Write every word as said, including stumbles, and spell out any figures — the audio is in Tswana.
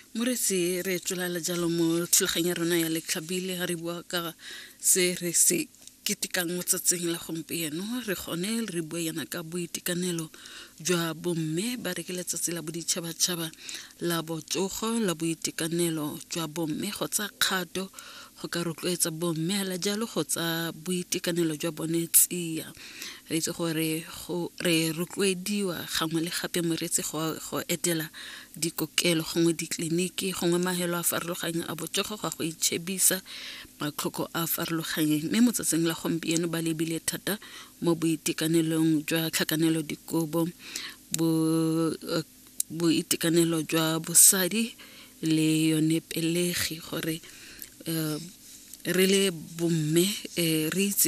Moretsi re tswela le jalo mo thulaganya rona ya le tlhabile ga re bua ka se re se ketekang mo tsatsing la gompieno re gone re bua yana ka boitekanelo jwa bomme ba re ke letsatsi la boditšhabatšhaba la botsogo la boitekanelo jwa bomme go tsa kgato go ka rotloetsa bomme la jalo go tsa boitekanelo jwa bone tsia re itse gore go re rotloediwa gangwe le gape moretsi go go etela dikokelo gongwe ditleliniki gongwe mahelo a farologaneng a botsogo ga go itšhebisa matlhoko a farologaneng mme mo tsatsing la gompieno ba lebile thata mo boitekanelong jwa tlhakanelo dikobo bo boitekanelo jwa bosadi le yone pelegi gore re le bomme re itse